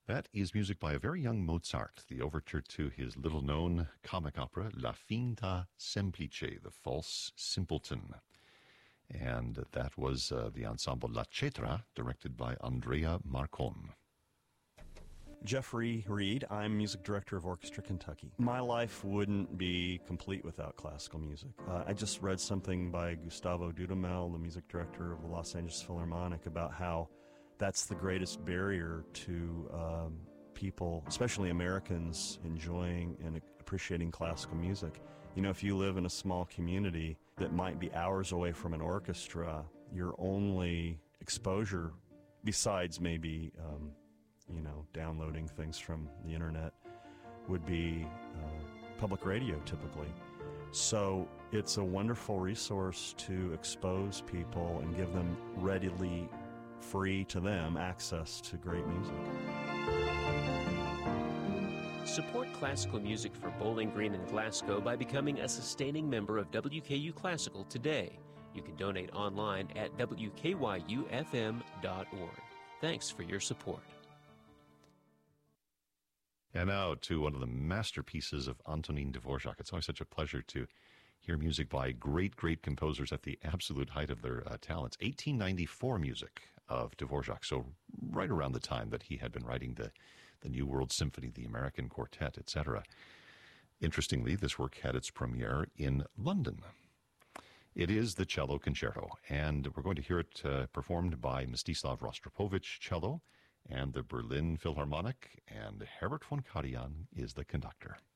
That is music by a very young Mozart, the overture to his little-known comic opera, La Finta Semplice, The False Simpleton. And that was the ensemble La Cetra, directed by Andrea Marcon. Jeffrey Reed. I'm music director of Orchestra Kentucky. My life wouldn't be complete without classical music. I just read something by Gustavo Dudamel, the music director of the Los Angeles Philharmonic, about how that's the greatest barrier to people, especially Americans, enjoying and appreciating classical music. You know, if you live in a small community that might be hours away from an orchestra, your only exposure, besides maybe downloading things from the internet, would be public radio typically. So it's a wonderful resource to expose people and give them readily, free to them, access to great music. Support classical music for Bowling Green and Glasgow by becoming a sustaining member of WKU Classical today. You can donate online at wkyufm.org. Thanks for your support. And now to one of the masterpieces of Antonin Dvorak. It's always such a pleasure to hear music by great, great composers at the absolute height of their talents. 1894 music of Dvorak, so right around the time that he had been writing the New World Symphony, the American Quartet, etc. Interestingly, this work had its premiere in London. It is the Cello Concerto, and we're going to hear it performed by Mstislav Rostropovich, cello, and the Berlin Philharmonic, and Herbert von Karajan is the conductor.